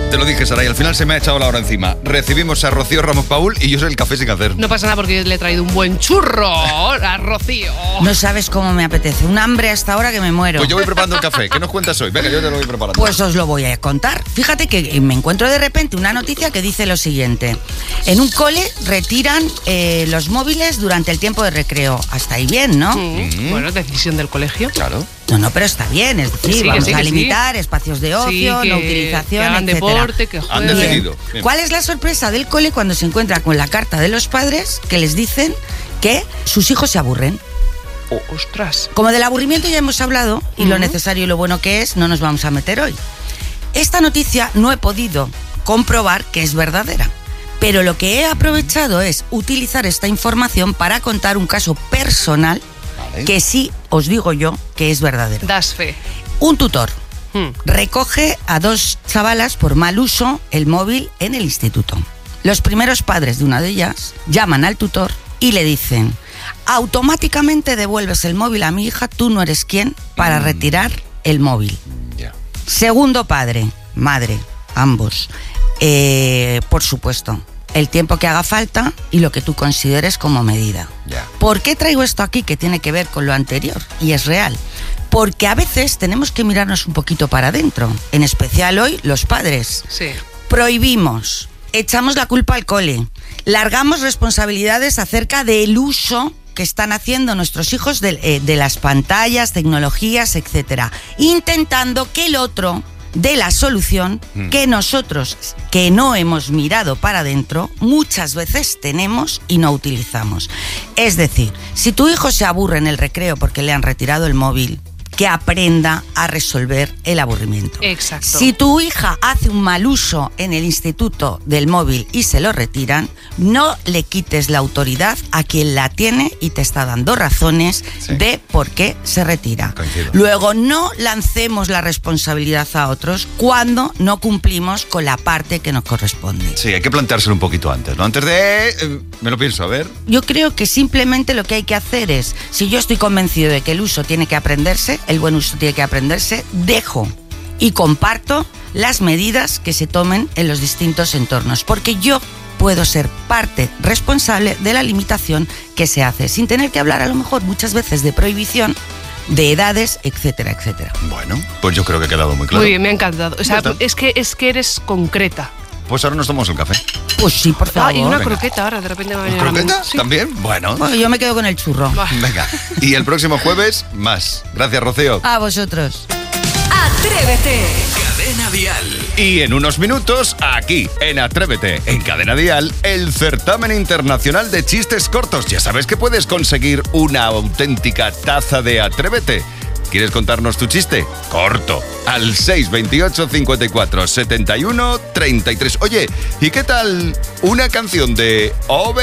Te lo dije, Sara, y al final se me ha echado la hora encima. Recibimos a Rocío Ramos Paul y yo soy el café sin hacer. No pasa nada porque le he traído un buen churro a Rocío. No sabes cómo me apetece. Un hambre hasta ahora que me muero. Pues yo voy preparando el café. ¿Qué nos cuentas hoy? Venga, yo te lo voy preparando. Pues os lo voy a contar. Fíjate que me encuentro de repente una noticia que dice lo siguiente. En un cole retiran los móviles durante el tiempo de recreo. Hasta ahí bien, ¿no? Bueno, decisión del colegio. Claro. No, pero está bien. Es decir, vamos a limitar espacios de ocio, no utilización, que hagan etcétera. deporte, que Han jueguen. decidido. Bien. ¿Cuál es la sorpresa del cole cuando se encuentra con la carta de los padres que les dicen que sus hijos se aburren? Oh, ostras. Como del aburrimiento ya hemos hablado, y lo necesario y lo bueno que es, no nos vamos a meter hoy. Esta noticia no he podido comprobar que es verdadera, pero lo que he aprovechado es utilizar esta información para contar un caso personal que sí os digo yo que es verdadero. Das fe. Un tutor recoge a 2 chavalas por mal uso el móvil en el instituto. Los primeros padres de una de ellas llaman al tutor y le dicen: automáticamente devuelves el móvil a mi hija, tú no eres quien para retirar el móvil. Ya. Segundo padre, madre, ambos. Por supuesto, el tiempo que haga falta y lo que tú consideres como medida. Ya. ¿Por qué traigo esto aquí que tiene que ver con lo anterior? Y es real. Porque a veces tenemos que mirarnos un poquito para adentro. En especial hoy, los padres. Sí. Prohibimos, echamos la culpa al cole, largamos responsabilidades acerca del uso que están haciendo nuestros hijos de las pantallas, tecnologías, etcétera, intentando que el otro dé la solución que nosotros, que no hemos mirado para adentro, muchas veces tenemos y no utilizamos. Es decir, si tu hijo se aburre en el recreo porque le han retirado el móvil, que aprenda a resolver el aburrimiento. Exacto. Si tu hija hace un mal uso en el instituto del móvil y se lo retiran, no le quites la autoridad a quien la tiene y te está dando razones de por qué se retira. Coincido. Luego, no lancemos la responsabilidad a otros cuando no cumplimos con la parte que nos corresponde. Sí, hay que planteárselo un poquito antes, ¿no? Antes de... me lo pienso, a ver. Yo creo que simplemente lo que hay que hacer es, si yo estoy convencido de que el uso tiene que aprenderse, el buen uso tiene que aprenderse, dejo y comparto las medidas que se tomen en los distintos entornos, porque yo puedo ser parte responsable de la limitación que se hace, sin tener que hablar a lo mejor muchas veces de prohibición, de edades, etcétera, etcétera. Bueno, pues yo creo que ha quedado muy claro. Muy bien, me ha encantado. O sea, Ya está. es que eres concreta. Pues ahora nos tomamos el café. Pues sí, por favor. Ah, y una venga. croqueta ahora, de repente me ha venido a la ¿Croqueta? mente. Sí. ¿También? Bueno. Bueno, yo me quedo con el churro. Venga. Y el próximo jueves, más. Gracias, Rocío. A vosotros. Atrévete. Cadena Dial. Y en unos minutos, aquí, en Atrévete, en Cadena Dial, el certamen internacional de chistes cortos. Ya sabes que puedes conseguir una auténtica taza de Atrévete. ¿Quieres contarnos tu chiste? Corto. Al 628 54 71 33. Oye, ¿y qué tal una canción de